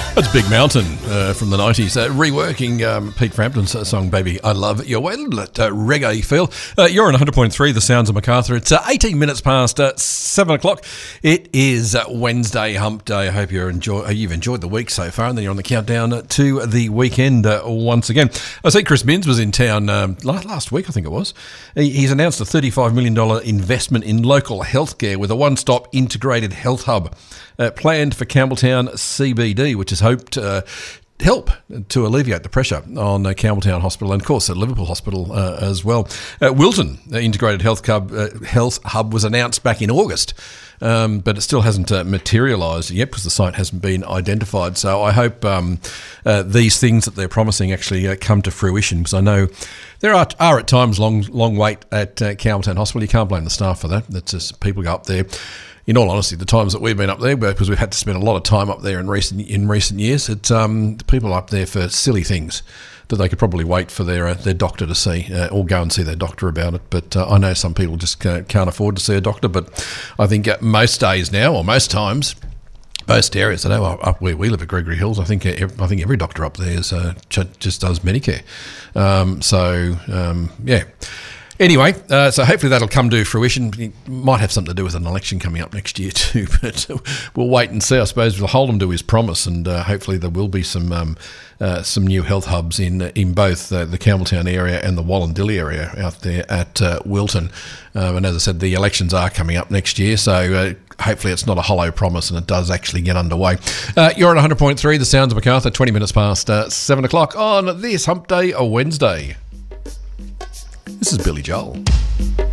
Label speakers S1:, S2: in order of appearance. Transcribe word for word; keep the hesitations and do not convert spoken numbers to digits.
S1: That's Big Mountain uh, from the nineties, uh, reworking um, Pete Frampton's song Baby I Love Your Way, a little bit uh, reggae feel. Uh, you're on one hundred point three, The Sounds of Macarthur. It's uh, eighteen minutes past uh, seven o'clock. It is uh, Wednesday, hump day. I hope you're enjoy- uh, you've enjoyed the week so far, and then you're on the countdown to the weekend uh, once again. I see Chris Minns was in town um, last week, I think it was. He, he's announced a thirty-five million dollars investment in local healthcare with a one-stop integrated health hub uh, planned for Campbelltown C B D, which is hoped uh, help to alleviate the pressure on uh, Campbelltown Hospital and, of course, at Liverpool Hospital uh, as well. Uh, Wilton uh, Integrated Health Hub, uh, Health Hub was announced back in August, um, but it still hasn't uh, materialised yet because the site hasn't been identified. So I hope um, uh, these things that they're promising actually uh, come to fruition, because I know there are, are at times long long wait at uh, Campbelltown Hospital. You can't blame the staff for that. That's just people go up there. In all honesty, the times that we've been up there, because we've had to spend a lot of time up there in recent in recent years, it's um, people up there for silly things that they could probably wait for their uh, their doctor to see, uh, or go and see their doctor about it. But uh, I know some people just can't, can't afford to see a doctor. But I think uh, most days now, or most times, most areas, I know up where we live at Gregory Hills, I think I think every doctor up there is, uh, just does Medicare. Um, so um, yeah. Anyway, uh, so hopefully that'll come to fruition. It might have something to do with an election coming up next year too, but we'll wait and see. I suppose we'll hold him to his promise, and uh, hopefully there will be some um, uh, some new health hubs in in both uh, the Campbelltown area and the Wallandilly area out there at uh, Wilton. Um, and as I said, the elections are coming up next year, so uh, hopefully it's not a hollow promise and it does actually get underway. Uh, you're on one hundred point three, The Sounds of Macarthur, twenty minutes past uh, seven o'clock on this Hump Day, a Wednesday. This is Billy Joel.